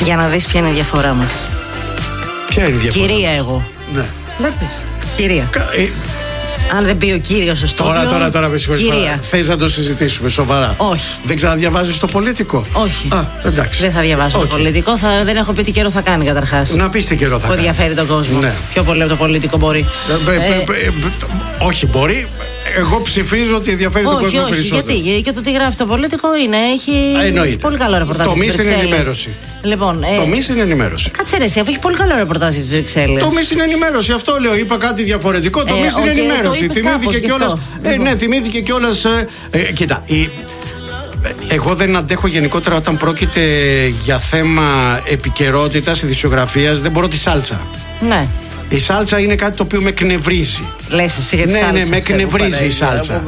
Για να δεις ποια είναι η διαφορά μας. Ποια είναι η διαφορά? Κυρία εγώ. Ναι. Βλέπεις. Κυρία. Αν δεν πει ο κύριος στο στόχο. Τώρα με συγχωρείς. Θες να το συζητήσουμε σοβαρά? Όχι. Δεν ξαναδιαβάζεις το Πολίτικο? Όχι. Εντάξει. Δεν θα διαβάσω το Πολίτικο. Δεν έχω πει τι καιρό θα κάνει καταρχάς. Να πεις τι καιρό θα κάνει. Που ενδιαφέρει τον κόσμο. Ναι. Πιο πολύ από το Πολίτικο μπορεί. Όχι, μπορεί. Εγώ ψηφίζω ότι ενδιαφέρει τον κόσμο περισσότερο. Γιατί και το τι γράφει το Πολίτικο έχει πολύ καλό ρεπορτάζ. Το μη είναι ενημέρωση. Λοιπόν, το μη είναι ενημέρωση. Κάτσε ρε, αφού έχει πολύ καλό ρεπορτάζ στις Βρυξέλλες. Το μη είναι ενημέρωση, αυτό λέω. Είπα κάτι διαφορετικό. Το μη είναι ενημέρωση. Θυμήθηκε κιόλας. Ναι, θυμήθηκε κιόλας. Κοίτα. Εγώ δεν αντέχω γενικότερα όταν πρόκειται για θέμα επικαιρότητας, ειδησιογραφίας. Δεν μπορώ τη σάλτσα. Ναι. Η σάλτσα είναι κάτι το οποίο με εκνευρίζει. Λες εσύ για τη σάλτσα? Ναι, με εκνευρίζει η σάλτσα.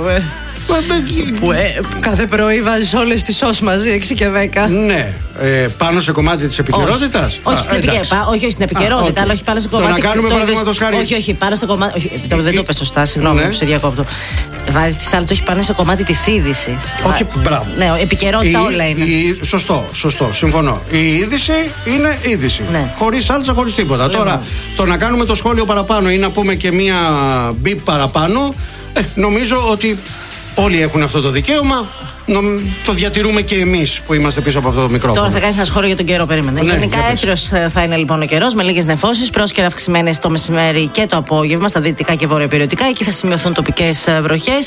Κάθε πρωί βάζεις όλες τις σως μαζί, 6 και 10. Ναι. Πάνω σε κομμάτι της επικαιρότητας. Όχι στην επικαιρότητα, αλλά όχι πάνω σε κομμάτι. Το να κάνουμε παραδείγματος χάρη. Όχι, πάνω σε κομμάτι. Δεν το πες σωστά, συγγνώμη που σε διακόπτω. Βάζεις τη σάλτσα όχι πάνω σε κομμάτι της είδησης. Όχι, μπράβο. Ναι, επικαιρότητα όλα είναι. Σωστό, συμφωνώ. Η είδηση είναι είδηση. Χωρίς σάλτσα, χωρίς τίποτα. Τώρα, το να κάνουμε το σχόλιο παραπάνω ή να πούμε και μία μπιπ παραπάνω, νομίζω ότι όλοι έχουν αυτό το δικαίωμα. Το διατηρούμε και εμείς που είμαστε πίσω από αυτό το μικρόφωνο. Τώρα θα κάνεις ένα σχόλιο για τον καιρό, περίμενε. Ναι, γενικά έθριος θα είναι λοιπόν ο καιρός με λίγες νεφώσεις, πρόσκαιρα αυξημένες το μεσημέρι και το απόγευμα στα δυτικά και βορειοπηρωτικά. Εκεί θα σημειωθούν τοπικές βροχές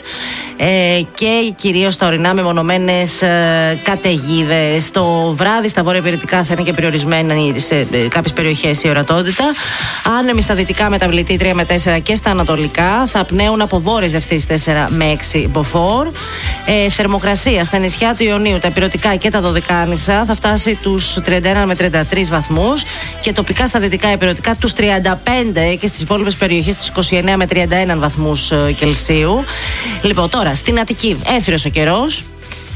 και κυρίως στα ορεινά μεμονωμένες καταιγίδες. Το βράδυ στα βορειοπηρωτικά θα είναι και περιορισμένη σε κάποιες περιοχές η ορατότητα. Άνεμοι στα δυτικά μεταβλητή 3 με 4 και στα ανατολικά. Θα πνέουν από βόρειες ευθύς 4 με 6 μποφόρ. Θερμοκρασία στα νησιά του Ιωνίου, τα Ηπειρωτικά και τα Δωδεκάνησα θα φτάσει τους 31 με 33 βαθμούς και τοπικά στα δυτικά Ηπειρωτικά τους 35 και στις υπόλοιπες περιοχές τους 29 με 31 βαθμούς Κελσίου. Λοιπόν, τώρα στην Αττική έθριος ο καιρός.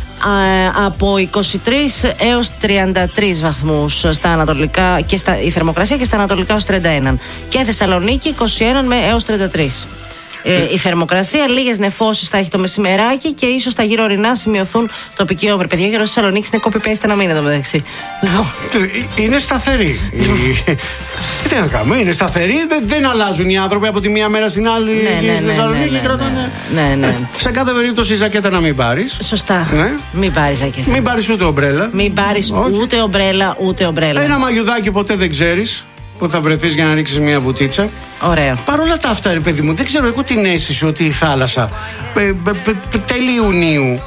Από 23 έως 33 βαθμούς στα ανατολικά και η θερμοκρασία και στα ανατολικά ως 31 και Θεσσαλονίκη 21 με έως 33. Η θερμοκρασία, λίγες νεφώσεις θα έχει το μεσημεράκι και ίσως στα γύρω ορεινά σημειωθούν τοπικοί όβροι. Παιδιά, γύρω στη Θεσσαλονίκη είναι copy-paste ένα μήνα το μεταξύ. Είναι σταθερή. Τι να κάνουμε, είναι σταθερή. Δεν αλλάζουν οι άνθρωποι από τη μία μέρα στην άλλη και στη Θεσσαλονίκη κρατάνε. Ναι. Σε κάθε περίπτωση ζακέτα να μην πάρεις. Σωστά. Μην πάρεις ζακέτα. Μην πάρεις ούτε ομπρέλα. Μην πάρεις ούτε ομπρέλα. Ένα μαγιουδάκι ποτέ δεν ξέρεις που θα βρεθείς για να ρίξεις μια βουτίτσα. Ωραία. Παρ' όλα τα αυτά, ρε παιδί μου, δεν ξέρω, έχω την αίσθηση ότι η θάλασσα τέλη Ιουνίου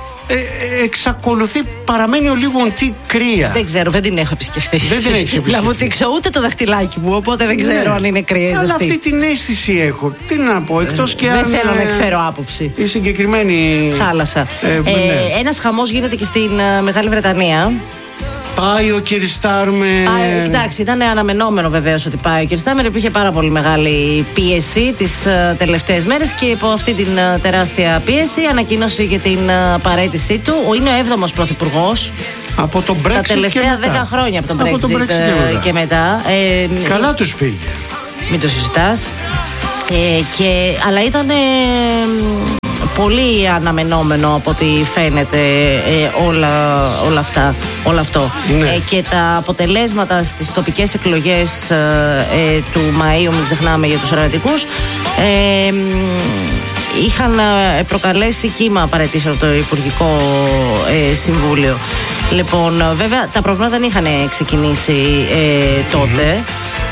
παραμένει ο λίγο κρύα. Δεν ξέρω, δεν την έχω επισκεφθεί. Δεν την έχεις επισκεφθεί. Να βουτήξω ούτε το δαχτυλάκι μου, οπότε δεν ξέρω αν είναι κρύα ή ζεστή. Αλλά αυτή την αίσθηση έχω. Τι να πω, εκτός και αν. Δεν θέλω να εκφέρω άποψη. Η συγκεκριμένη θάλασσα. Ένας χαμός γίνεται και στην Μεγάλη Βρετανία. Πάει ο Κίρ Στάρμερ. Εντάξει, ήταν αναμενόμενο βεβαίως ότι πάει ο Κίρ Στάρμερ. Υπήρχε πάρα πολύ μεγάλη πίεση τις τελευταίες μέρες και υπό αυτή την τεράστια πίεση ανακοίνωσε για την παραίτησή του. Είναι ο 7ος πρωθυπουργός από τον Brexit τα τελευταία 10 χρόνια από τον Brexit και μετά. Καλά τους πήγε. Μην το συζητάς. Αλλά ήταν πολύ αναμενόμενο από ό,τι φαίνεται όλο αυτό. Ναι. Και τα αποτελέσματα στις τοπικές εκλογές του Μαΐου, μην ξεχνάμε, για τους εργατικούς, είχαν προκαλέσει κύμα παραιτήσεων από το Υπουργικό Συμβούλιο. Λοιπόν, βέβαια τα προβλήματα δεν είχαν ξεκινήσει τότε.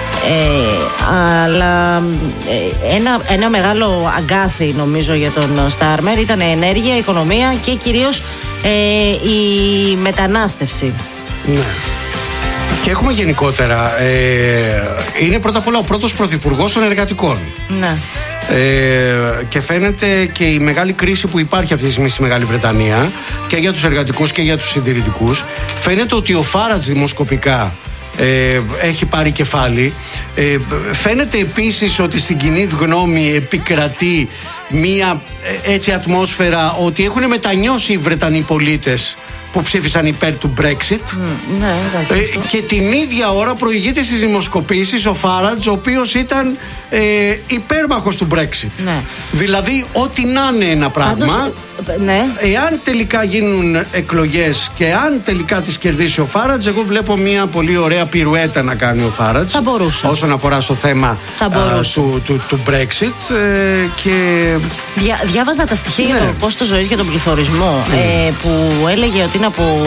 Αλλά ένα μεγάλο αγκάθι νομίζω για τον Στάρμερ ήταν ενέργεια, οικονομία και κυρίως η μετανάστευση. Ναι. Και έχουμε γενικότερα είναι πρώτα απ' όλα ο πρώτος πρωθυπουργός των εργατικών. Ναι. Και φαίνεται και η μεγάλη κρίση που υπάρχει αυτή τη στιγμή στη Μεγάλη Βρετανία και για τους εργατικούς και για τους συντηρητικούς. Φαίνεται ότι ο Φάρατζ δημοσκοπικά έχει πάρει κεφάλι. Φαίνεται επίσης ότι στην κοινή γνώμη επικρατεί μία έτσι ατμόσφαιρα ότι έχουν μετανιώσει οι Βρετανοί πολίτες που ψήφισαν υπέρ του Brexit. Ναι, και την ίδια ώρα προηγείται στις δημοσκοπήσεις ο Φάραντζ, ο οποίος ήταν υπέρμαχος του Brexit. Ναι. Δηλαδή, ό,τι να είναι ένα πράγμα. Πάντως, ναι. Εάν τελικά γίνουν εκλογές και αν τελικά τις κερδίσει ο Φάραντζ, εγώ βλέπω μια πολύ ωραία πυρουέτα να κάνει ο Φάραντζ. Θα μπορούσε. Όσον αφορά στο θέμα του Brexit. Διάβαζα τα στοιχεία για το κόστος ζωής και τον πληθωρισμό, που έλεγε ότι είναι από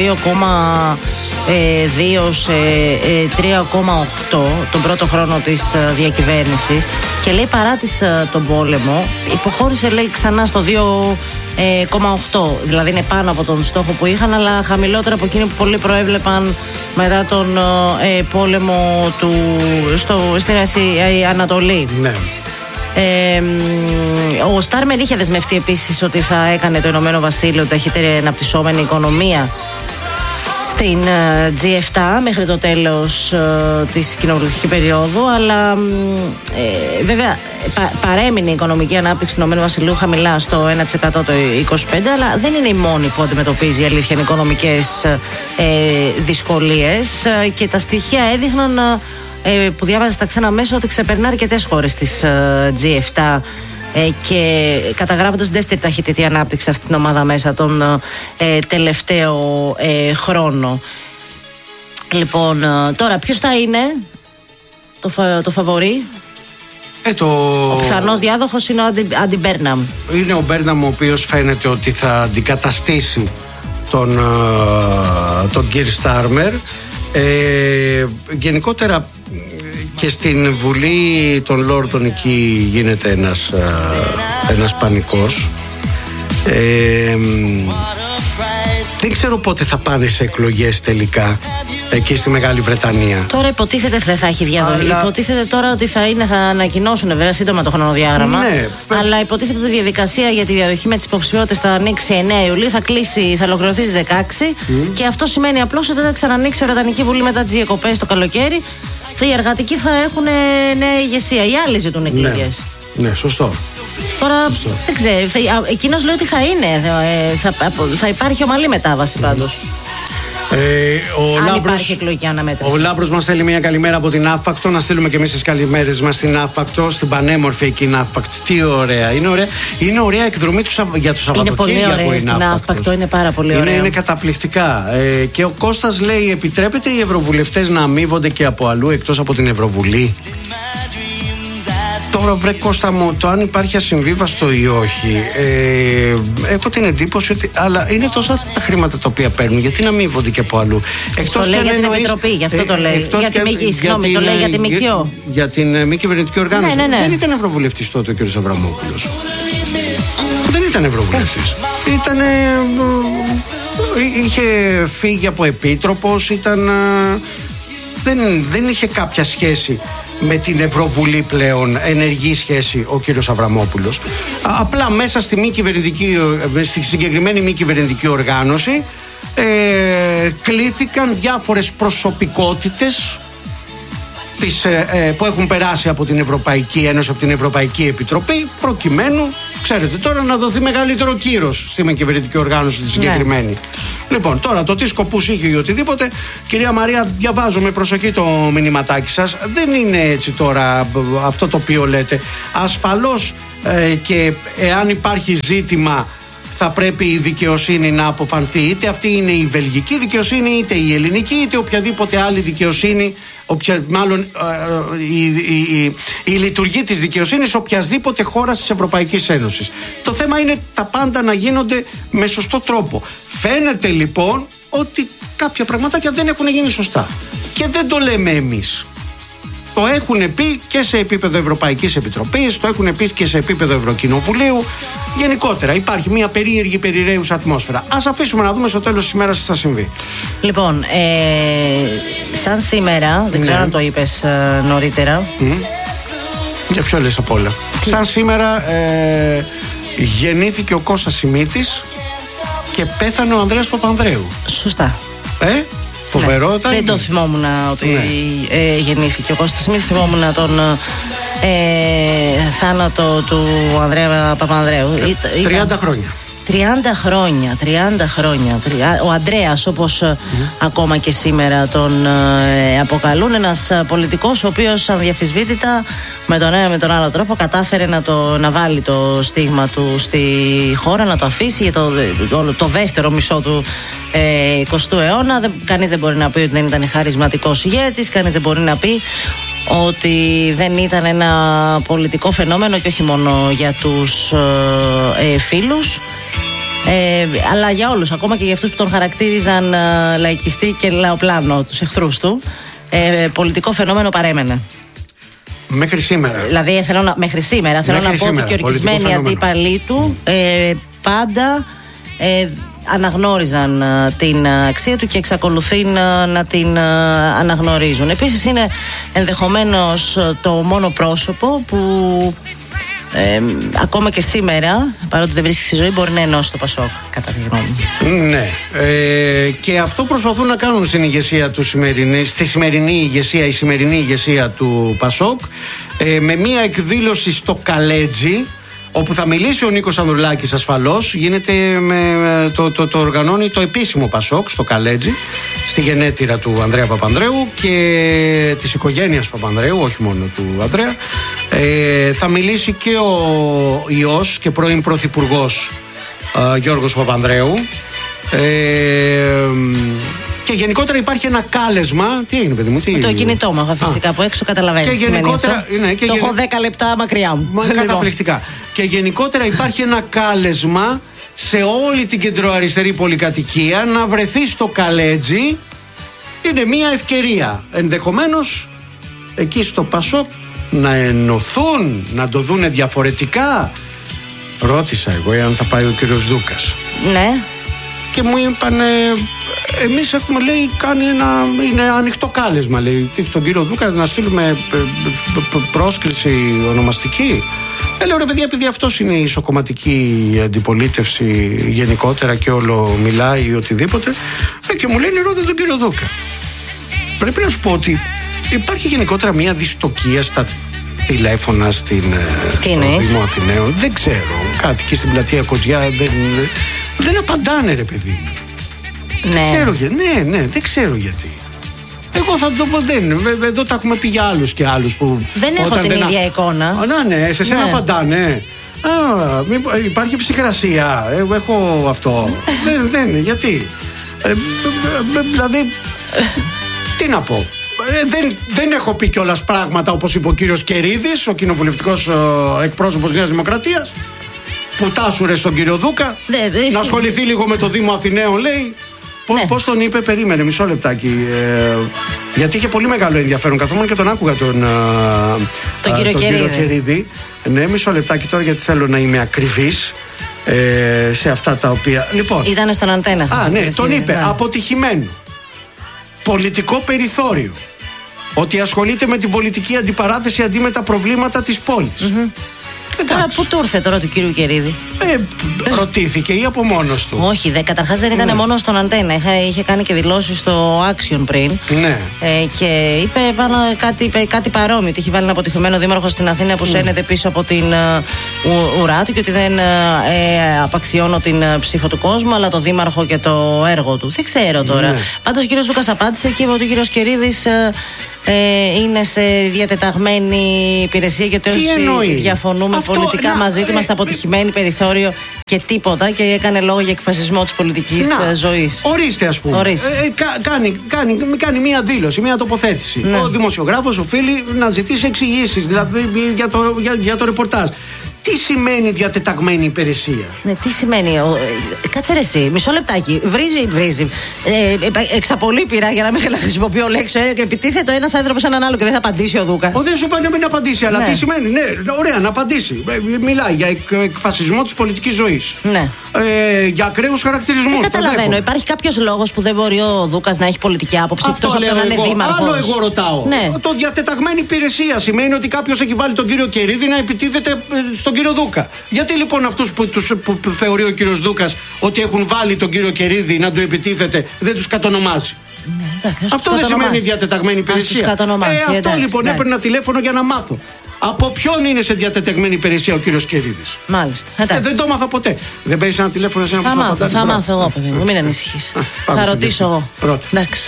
2,2 σε 3,8 τον πρώτο χρόνο της διακυβέρνησης, και λέει παρά τον πόλεμο υποχώρησε, λέει, ξανά στο 2,8, δηλαδή είναι πάνω από τον στόχο που είχαν, αλλά χαμηλότερα από εκείνη που πολλοί προέβλεπαν μετά τον πόλεμο στην Ανατολή. Ναι. Ο Στάρμερ είχε δεσμευτεί επίσης ότι θα έκανε το Ηνωμένο Βασίλειο ταχύτερη αναπτυσσόμενη οικονομία στην G7 μέχρι το τέλος της κοινοβουλευτικής περίοδου, αλλά βέβαια παρέμεινε η οικονομική ανάπτυξη του Ηνωμένου Βασιλείου χαμηλά στο 1% το 25, αλλά δεν είναι η μόνη που αντιμετωπίζει, η αλήθεια, οικονομικές δυσκολίες, και τα στοιχεία έδειχναν, που διάβαζα στα ξένα μέσα, ότι ξεπερνά αρκετές χώρες της G7 και καταγράφοντας δεύτερη ταχύτητη ανάπτυξη αυτή την ομάδα μέσα τον τελευταίο χρόνο. Λοιπόν, τώρα ποιος θα είναι το φαβορί? Ο πιθανός διάδοχος είναι ο Άντι Μπέρναμ. Είναι ο Μπέρναμ, ο οποίος φαίνεται ότι θα αντικαταστήσει τον Κιρ Στάρμερ. Γενικότερα και στην Βουλή των Λόρδων εκεί γίνεται ένας πανικός. Δεν ξέρω πότε θα πάνε σε εκλογές τελικά εκεί στη Μεγάλη Βρετανία. Τώρα υποτίθεται δεν θα έχει διαδοχή. Υποτίθεται τώρα ότι θα ανακοινώσουν βέβαια σύντομα το χρονοδιάγραμμα. Ναι. Αλλά υποτίθεται ότι η διαδικασία για τη διαδοχή με τις υποψηφιότητες θα ανοίξει 9 Ιουλίου, θα ολοκληρωθεί στις 16. Και αυτό σημαίνει απλώς ότι θα ξανανοίξει η Βρετανική Βουλή μετά τις διακοπές το καλοκαίρι. Οι εργατικοί θα έχουν νέα ηγεσία. Οι άλλοι ζητούν εκλογές. Ναι, σωστό. Τώρα δεν ξέρω. Εκείνος λέει ότι θα είναι. Θα υπάρχει ομαλή μετάβαση πάντως. Αν υπάρχει εκλογική αναμέτρηση. Ο Λάμπρος μας στέλνει μια καλημέρα από την Άφακτο. Να στείλουμε και εμείς τις καλημέρες μας στην Άφακτο, στην πανέμορφη εκεί Άφακτο. Τι ωραία. Είναι ωραία εκδρομή για το Σαββατοκύριακο. Είναι πολύ ωραία στην Άφακτο. Είναι πάρα πολύ ωραία. Είναι καταπληκτικά. Και ο Κώστας λέει: επιτρέπεται οι ευρωβουλευτές να αμείβονται και από αλλού εκτός από την Ευρωβουλή? Τώρα, βρε Κώστα μου, το αν υπάρχει ασυμβίβαστο ή όχι, έχω την εντύπωση ότι. Αλλά είναι τόσα τα χρήματα τα οποία παίρνουν, γιατί να αμείβονται και από αλλού? Το λέει για την Επιτροπή, γι' αυτό το λέει. Συγγνώμη, το λέει για τη ΜΚΟ. Για την μη κυβερνητική οργάνωση. Ναι. Δεν ήταν ευρωβουλευτής τότε ο κ. Αβραμόπουλος. Δεν ήταν ευρωβουλευτής. Είχε φύγει από επίτροπος, δεν είχε κάποια σχέση με την Ευρωβουλή πλέον, ενεργή σχέση ο κύριος Αβραμόπουλος. Απλά μέσα στη συγκεκριμένη μη κυβερνητική οργάνωση κλήθηκαν διάφορες προσωπικότητες που έχουν περάσει από την Ευρωπαϊκή Ένωση, από την Ευρωπαϊκή Επιτροπή, προκειμένου, ξέρετε τώρα, να δοθεί μεγαλύτερο κύρος στη μη κυβερνητική οργάνωση τη συγκεκριμένη. Ναι. Λοιπόν, τώρα το τι σκοπούς είχε ή οτιδήποτε, κυρία Μαρία, διαβάζω με προσοχή το μηνυματάκι σας. Δεν είναι έτσι τώρα αυτό το οποίο λέτε. Ασφαλώς και εάν υπάρχει ζήτημα, θα πρέπει η δικαιοσύνη να αποφανθεί. Είτε αυτή είναι η βελγική δικαιοσύνη, είτε η ελληνική, είτε οποιαδήποτε άλλη δικαιοσύνη, μάλλον η λειτουργία της δικαιοσύνης οποιασδήποτε χώρας της Ευρωπαϊκής Ένωσης. Το θέμα είναι τα πάντα να γίνονται με σωστό τρόπο. Φαίνεται λοιπόν ότι κάποια πραγματάκια δεν έχουν γίνει σωστά. Και δεν το λέμε εμείς. Το έχουν πει και σε επίπεδο Ευρωπαϊκής Επιτροπής, το έχουν πει και σε επίπεδο Ευρωκοινοβουλίου. Γενικότερα υπάρχει μια περίεργη, περιραίουσα ατμόσφαιρα. Ας αφήσουμε να δούμε στο τέλος της ημέρας τι θα συμβεί. Λοιπόν, σαν σήμερα, δεν ξέρω αν το είπες νωρίτερα. Για ποιο λες απ' όλα? Σαν σήμερα γεννήθηκε ο Κώστας Σιμίτης και πέθανε ο Ανδρέας Παπανδρέου. Σωστά. Φοβερό. Δεν το θυμόμουν ότι γεννήθηκε ο Κώστας Σιμίτης. Θυμόμουν τον θάνατο του Ανδρέα Παπανδρέου. 30 χρόνια. 30 χρόνια. Ο Ανδρέας, όπως ακόμα και σήμερα τον αποκαλούν, ένας πολιτικός ο οποίος αδιαφυσβήτητα με τον ένα με τον άλλο τρόπο κατάφερε να βάλει το στίγμα του στη χώρα, να το αφήσει για το δεύτερο μισό του 20ου αιώνα. Κανείς δεν μπορεί να πει ότι δεν ήταν χαρισματικός ηγέτης, κανείς δεν μπορεί να πει ότι δεν ήταν ένα πολιτικό φαινόμενο, και όχι μόνο για τους φίλους, αλλά για όλους, ακόμα και για αυτούς που τον χαρακτήριζαν λαϊκιστή και λαοπλάνο, τους εχθρούς του. Πολιτικό φαινόμενο παρέμενε. Μέχρι σήμερα. Δηλαδή μέχρι σήμερα θέλω να πω ότι και ορισμένοι αντίπαλοι του πάντα αναγνώριζαν την αξία του και εξακολουθεί να την αναγνωρίζουν. Επίσης είναι ενδεχομένως το μόνο πρόσωπο που ακόμα και σήμερα, παρότι δεν βρίσκει στη ζωή, μπορεί να ενώσει το Πασόκ, κατά τη γνώμη μου. Ναι. Και αυτό προσπαθούν να κάνουν στην ηγεσία του στη σημερινή ηγεσία του Πασόκ, με μία εκδήλωση στο Καλέτζι, όπου θα μιλήσει ο Νίκος Ανδρουλάκης ασφαλώς. Γίνεται το οργανώνει το επίσημο Πασόκ στο Καλέτζι, στη γενέτειρα του Ανδρέα Παπανδρέου και της οικογένειας Παπανδρέου, όχι μόνο του Ανδρέα. Θα μιλήσει και ο ιός και πρώην πρωθυπουργός Γιώργος Παπανδρέου. Και γενικότερα υπάρχει ένα κάλεσμα. Τι έγινε, παιδί μου, το κινητό μου, φυσικά από έξω καταλαβαίνεις. Και γενικότερα. Το έχω 10 λεπτά μακριά μου. Καταπληκτικά. Και γενικότερα υπάρχει ένα κάλεσμα σε όλη την κεντροαριστερή πολυκατοικία να βρεθεί στο Καλέτζι. Είναι μια ευκαιρία. Ενδεχομένως εκεί στο Πασόκ να ενωθούν, να το δούνε διαφορετικά. Ρώτησα εγώ εάν θα πάει ο κύριος Δούκας. Ναι. Και μου είπανε, εμείς έχουμε, λέει, κάνει είναι ανοιχτό κάλεσμα, λέει, στον κύριο Δούκα να στείλουμε πρόσκληση ονομαστική. Λέω, ρε παιδιά, επειδή αυτός είναι η ισοκομματική αντιπολίτευση γενικότερα και όλο μιλάει ή οτιδήποτε, και μου λένε ρώτα τον κύριο Δούκα. Πρέπει να σου πω ότι υπάρχει γενικότερα μια δυστοκία στα τηλέφωνα στο Δήμο Αθηναίων. Δεν ξέρω, κάτι και στην πλατεία Κοτζιά δεν απαντάνε, ρε παιδί μου. Ναι. Δεν ξέρω γιατί. Εγώ θα το πω, εδώ τα έχουμε πει για άλλους και άλλους που δεν έχω την ίδια εικόνα. Ναι, σε σένα απαντάνε. Υπάρχει ψυχρασία. Εγώ έχω αυτό. Δεν, γιατί. Δηλαδή, τι να πω. Δεν έχω πει κιόλας πράγματα όπως είπε ο κύριος Κερίδης, ο κοινοβουλευτικός εκπρόσωπος Νέας Δημοκρατίας, που τάσουρε στον κύριο Δούκα να ασχοληθεί λίγο με το Δήμο Αθηναίων, λέει. Πώς τον είπε, περίμενε μισό λεπτάκι. Γιατί είχε πολύ μεγάλο ενδιαφέρον. Καθόμουν και τον άκουγα τον κύριο Κερίδη. Ναι, μισό λεπτάκι τώρα, γιατί θέλω να είμαι ακριβής σε αυτά τα οποία. Λοιπόν, ήταν στον Αντένα. Ναι, τον είπε αποτυχημένο. Πολιτικό περιθώριο. Ότι ασχολείται με την πολιτική αντιπαράθεση αντί με τα προβλήματα της πόλης. Τώρα πού του ήρθε τώρα του κύριου Κερίδη? Ρωτήθηκε ή από μόνος του? Όχι, καταρχάς δεν ήταν μόνο στον Αντένα. Είχε κάνει και δηλώσεις στο Action πριν. Ναι. Και είπε κάτι παρόμοιο. Ότι είχε βάλει ένα αποτυχημένο δήμαρχο στην Αθήνα που σένεται πίσω από την ουρά του και ότι δεν απαξιώνω την ψήφο του κόσμου, αλλά το δήμαρχο και το έργο του. Δεν ξέρω τώρα. Ναι. Πάντως ο κύριος Δούκας απάντησε και είπε ότι ο κύριος Κερίδης είναι σε διατεταγμένη υπηρεσία και ότι όσοι διαφωνούμε πολιτικά μαζί του είμαστε αποτυχημένοι, περιθώριο και τίποτα, και έκανε λόγο για εκφασισμό της πολιτικής ζωής. Ορίστε, ας πούμε. Κάνει μία δήλωση, μία τοποθέτηση. Ναι. Ο δημοσιογράφος οφείλει να ζητήσει εξηγήσεις, δηλαδή για το ρεπορτάζ. Τι σημαίνει διατεταγμένη υπηρεσία? Ναι, τι σημαίνει. Κάτσε ρε εσύ, μισό λεπτάκι. Βρίζει. Εξαπολύει πειρά, για να μην χρησιμοποιώ λέξη. Και επιτίθεται ο ένας άνθρωπος έναν άλλο και δεν θα απαντήσει ο Δούκας. Δεν σου είπα να μην απαντήσει, αλλά τι σημαίνει? Ναι, ωραία, να απαντήσει. Μιλάει για εκφασισμό της πολιτικής ζωής. Ναι. Για ακραίους χαρακτηρισμούς. Δεν καταλαβαίνω. Υπάρχει κάποιος λόγος που δεν μπορεί ο Δούκας να έχει πολιτική άποψη? Αυτό λέω εγώ. Άλλο εγώ ρωτάω. Ναι. Το διατεταγμένη υπηρεσία σημαίνει ότι κάποιος έχει βάλει τον κύριο Κερίδη να επιτίθεται στον κύριο Δούκα. Γιατί λοιπόν αυτούς που θεωρεί ο κύριος Δούκας ότι έχουν βάλει τον κύριο Κερίδη να του επιτίθεται, δεν τους κατονομάζει? Ναι, αυτό δεν σημαίνει διατεταγμένη υπηρεσία. Αυτό λοιπόν έπαιρνα τηλέφωνο για να μάθω. Από ποιον είναι σε διατεταγμένη υπηρεσία ο κύριος Κερίδης? Μάλιστα. Δεν το έμαθα ποτέ. Δεν παίρνει ένα τηλέφωνο σε ένα που θα μάθω εγώ, παιδί μου. Μην ανησυχείς. Θα ρωτήσω εγώ. Εντάξει.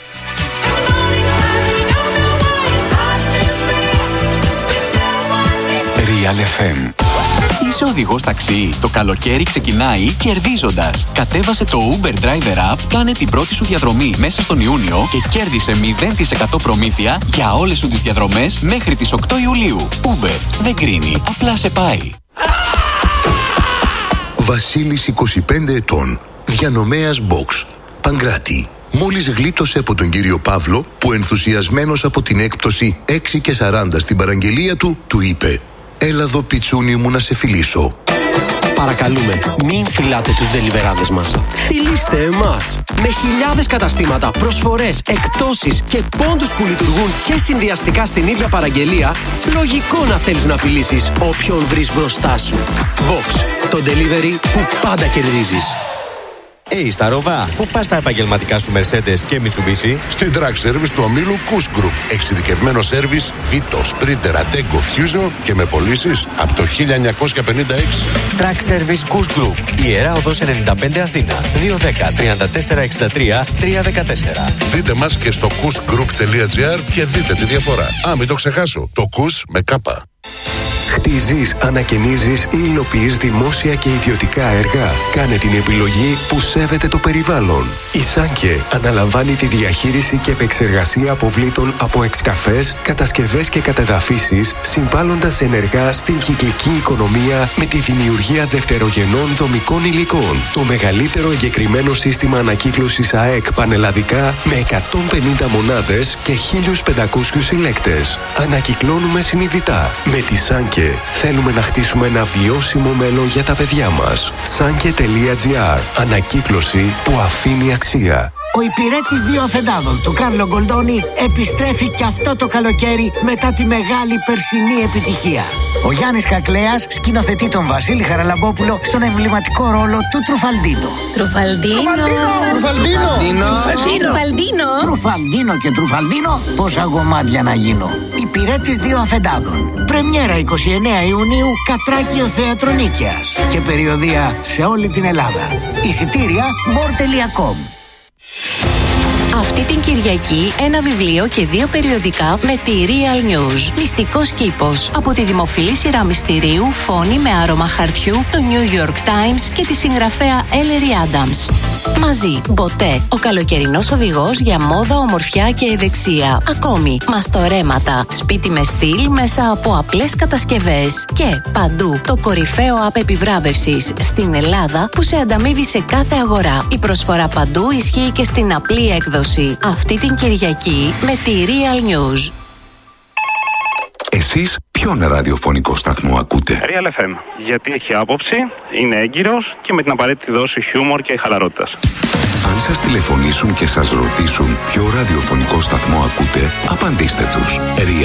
Real FM. Είσαι οδηγός ταξί? Το καλοκαίρι ξεκινάει κερδίζοντας. Κατέβασε το Uber Driver App, κάνε την πρώτη σου διαδρομή μέσα στον Ιούνιο και κέρδισε 0% προμήθεια για όλες σου τις διαδρομές μέχρι τις 8 Ιουλίου. Uber δεν κρίνει, απλά σε πάει. Βασίλης, 25 ετών, διανομέας Box, Παγκράτη. Μόλις γλίτωσε από τον κύριο Παύλο που ενθουσιασμένος από την έκπτωση 6,40 στην παραγγελία του είπε: «Έλα εδώ πιτσούνι μου να σε φιλήσω». Παρακαλούμε, μην φυλάτε τους ντελιβεράδες μας. Φιλήστε εμάς. Με χιλιάδες καταστήματα, προσφορές, εκπτώσεις και πόντους που λειτουργούν και συνδυαστικά στην ίδια παραγγελία, λογικό να θέλεις να φιλήσεις όποιον βρεις μπροστά σου. Box, το delivery που πάντα κερδίζεις. Στα Ροβά, πού πας τα επαγγελματικά σου Mercedes και Mitsubishi? Στην Track Service του ομίλου Kuss Group. Εξειδικευμένο σέρβις Vito, Sprinter, Ateco, Fusion και με πωλήσεις από το 1956. Track Service Kuss Group. Ιερά Οδός 95 Αθήνα. 210 34 63 314. Δείτε μας και στο kussgroup.gr και δείτε τη διαφορά. Μην το ξεχάσω. Το Kuss με κάπα. Χτίζεις, ανακαινίζεις ή υλοποιείς δημόσια και ιδιωτικά έργα? Κάνε την επιλογή που σέβεται το περιβάλλον. Η Σάνκε αναλαμβάνει τη διαχείριση και επεξεργασία αποβλήτων από εξκαφές, κατασκευές και κατεδαφίσεις, συμβάλλοντας ενεργά στην κυκλική οικονομία με τη δημιουργία δευτερογενών δομικών υλικών. Το μεγαλύτερο εγκεκριμένο σύστημα ανακύκλωσης ΑΕΚ πανελλαδικά με 150 μονάδες και 1.500 συλλέκτες. Ανακυκλώνουμε συνειδητά. Με τη Σάνκε θέλουμε να χτίσουμε ένα βιώσιμο μέλλον για τα παιδιά μας. Sanke.gr. Ανακύκλωση που αφήνει αξία. Ο υπηρέτης 2 αφεντάδων του Κάρλο Γκολντόνι επιστρέφει και αυτό το καλοκαίρι μετά τη μεγάλη περσινή επιτυχία. Ο Γιάννης Κακλέας σκηνοθετεί τον Βασίλη Χαραλαμπόπουλο στον εμβληματικό ρόλο του Τρουφαλντίνο. Τρουφαλντίνο και Τρουφαλντίνο, πόσα γομάτια να γίνω. Υπηρέτης 2 αφεντάδων. Πρεμιέρα 29 Ιουνίου, Κατράκιο Θέατρο Νίκαιας. Και περιοδεία σε όλη την Ελλάδα. Εισιτήρια more.com. Αυτή την Κυριακή ένα βιβλίο και 2 περιοδικά με τη Real News. Μυστικός κήπος από τη δημοφιλή σειρά μυστηρίου Φόνη με άρωμα χαρτιού, το New York Times και τη συγγραφέα Ellery Adams. Μαζί, Μποτέ, ο καλοκαιρινός οδηγός για μόδα, ομορφιά και ευεξία. Ακόμη, μαστορέματα, σπίτι με στυλ μέσα από απλές κατασκευές. Και παντού, το κορυφαίο app επιβράβευσης στην Ελλάδα που σε ανταμείβει σε κάθε αγορά. Η προσφορά παντού ισχύει και στην απλή έκδοση. Αυτή την Κυριακή με τη Real News. Εσείς ποιον ραδιοφωνικό σταθμό ακούτε? Real FM. Γιατί έχει άποψη, είναι έγκυρος και με την απαραίτητη δόση χιούμορ και χαλαρότητας. Αν σας τηλεφωνήσουν και σας ρωτήσουν ποιο ραδιοφωνικό σταθμό ακούτε, απαντήστε τους.